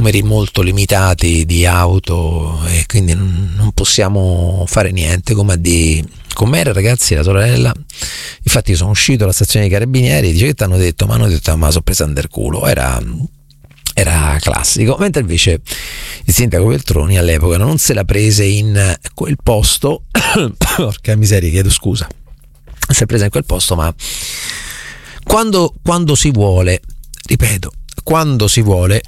numeri molto limitati di auto e quindi non possiamo fare niente. Com'era, ragazzi, la sorella? Infatti io sono uscito dalla stazione dei carabinieri, dice: che ti hanno detto? Ma hanno detto: ma sono presa under culo. Era classico, mentre invece il sindaco Veltroni all'epoca non se la prese in quel posto porca miseria, chiedo scusa, si è presa in quel posto, ma quando si vuole, ripeto, quando si vuole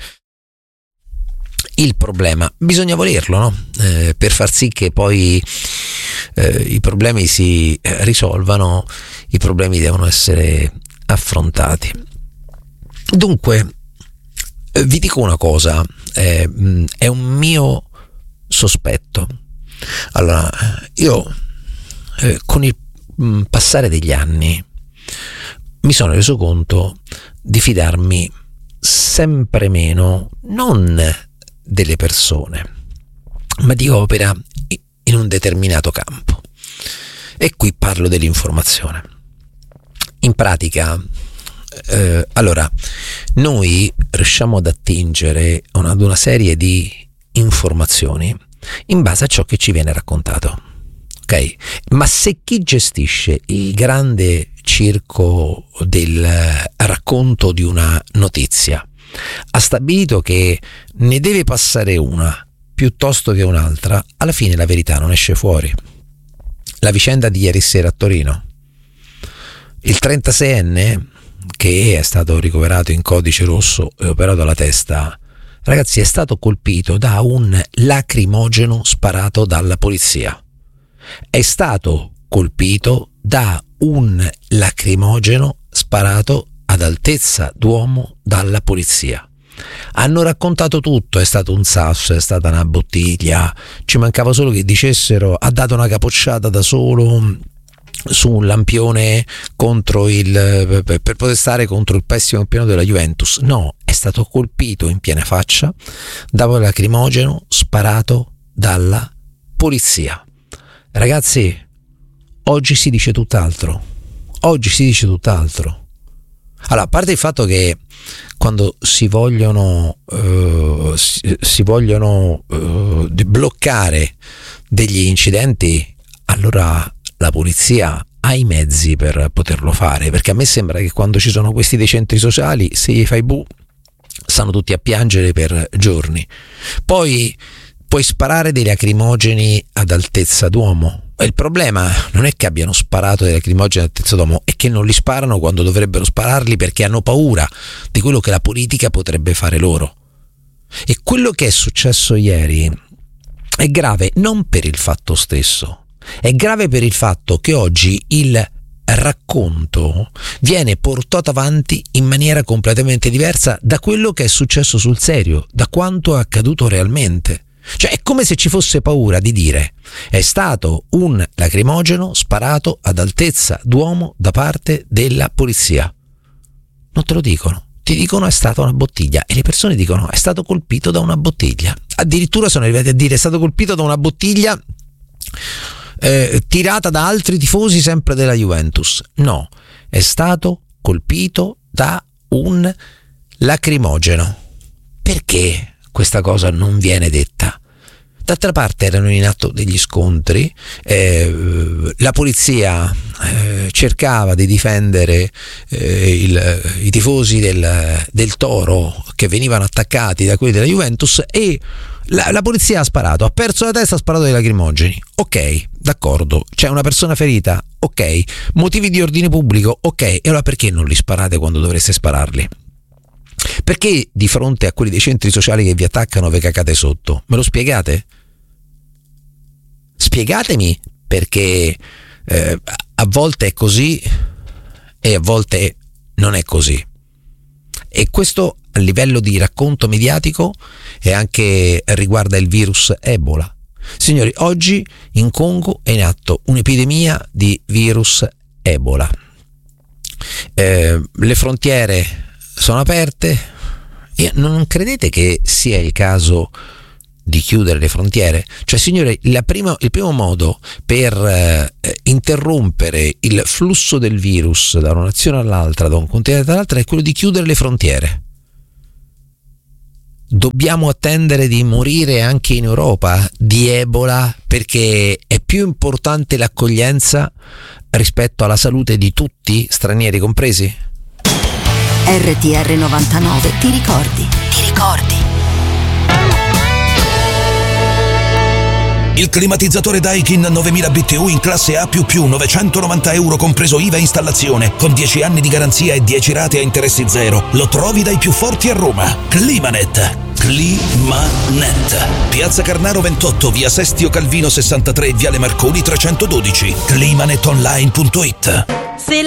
il problema bisogna volerlo, no? Per far sì che poi i problemi si risolvano, i problemi devono essere affrontati. Dunque vi dico una cosa, è un mio sospetto. Allora, io con il passare degli anni mi sono reso conto di fidarmi sempre meno, non delle persone, ma di opera in un determinato campo. E qui parlo dell'informazione. In pratica, allora, noi riusciamo ad attingere ad una serie di informazioni in base a ciò che ci viene raccontato, ok? Ma se chi gestisce il grande circo del racconto di una notizia ha stabilito che ne deve passare una piuttosto che un'altra, alla fine la verità non esce fuori. La vicenda di ieri sera a Torino, il 36enne che è stato ricoverato in codice rosso e operato alla testa, ragazzi, è stato colpito da un lacrimogeno sparato dalla polizia. È stato colpito da un lacrimogeno sparato ad altezza d'uomo dalla polizia. Hanno raccontato tutto, è stato un sasso, è stata una bottiglia, ci mancava solo che dicessero ha dato una capocciata da solo su un lampione contro per protestare contro il pessimo campionato della Juventus. No, è stato colpito in piena faccia da un lacrimogeno sparato dalla polizia. Ragazzi, oggi si dice tutt'altro. Allora, a parte il fatto che quando si vogliono bloccare degli incidenti, allora la polizia ha i mezzi per poterlo fare, perché a me sembra che quando ci sono questi dei centri sociali, se gli fai stanno tutti a piangere per giorni. Poi puoi sparare dei lacrimogeni ad altezza d'uomo. Il problema non è che abbiano sparato dei lacrimogeni ad altezza d'uomo, è che non li sparano quando dovrebbero spararli, perché hanno paura di quello che la politica potrebbe fare loro. E quello che è successo ieri è grave non per il fatto stesso, è grave per il fatto che oggi il racconto viene portato avanti in maniera completamente diversa da quello che è successo sul serio, da quanto è accaduto realmente. Cioè è come se ci fosse paura di dire è stato un lacrimogeno sparato ad altezza d'uomo da parte della polizia. Non te lo dicono, ti dicono è stata una bottiglia, e le persone dicono è stato colpito da una bottiglia. Addirittura sono arrivati a dire è stato colpito da una bottiglia tirata da altri tifosi sempre della Juventus. No, è stato colpito da un lacrimogeno. Perché questa cosa non viene detta? D'altra parte erano in atto degli scontri, la polizia cercava di difendere i tifosi del Toro che venivano attaccati da quelli della Juventus, e la polizia ha sparato, ha perso la testa, ha sparato dei lacrimogeni. Ok, d'accordo, c'è una persona ferita, ok, motivi di ordine pubblico, ok, e allora perché non li sparate quando dovreste spararli? Perché di fronte a quelli dei centri sociali che vi attaccano vi cacate sotto? Me lo spiegate? Spiegatemi, perché a volte è così e a volte non è così. E questo a livello di racconto mediatico e anche riguarda il virus Ebola. Signori, oggi in Congo è in atto un'epidemia di virus Ebola. Le frontiere sono aperte e non credete che sia il caso di chiudere le frontiere? Cioè, signore, il primo modo per interrompere il flusso del virus da una nazione all'altra, da un continente all'altro, è quello di chiudere le frontiere. dobbiamo attendere di morire anche in Europa di Ebola, perché è più importante l'accoglienza rispetto alla salute di tutti, stranieri compresi? RTR 99 ti ricordi. Il climatizzatore Daikin 9000 BTU in classe A++, 990 euro compreso IVA e installazione, con 10 anni di garanzia e 10 rate a interessi zero. Lo trovi dai più forti a Roma. Climanet. Piazza Carnaro 28, via Sestio Calvino 63, viale Marconi 312. Climanetonline.it.